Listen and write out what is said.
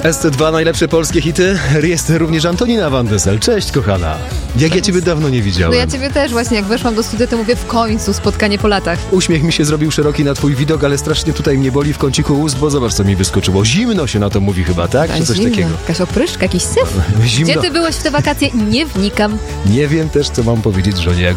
SC2 najlepsze polskie hity. Jest również Antonina Van Dessel. Cześć, kochana. Jak ja ciebie dawno nie widziałem. No ja ciebie też właśnie, jak weszłam do studia, to mówię w końcu spotkanie po latach. Uśmiech mi się zrobił szeroki na twój widok, ale strasznie tutaj mnie boli w kąciku ust, bo zobacz, co mi wyskoczyło. Zimno się na to mówi chyba, tak? Czy coś zimno. takiego? Jakaś opryszka, jakiś syf. Zimno. Gdzie ty byłeś w te wakacje? Nie wnikam. Nie wiem też, co mam powiedzieć żonie, jak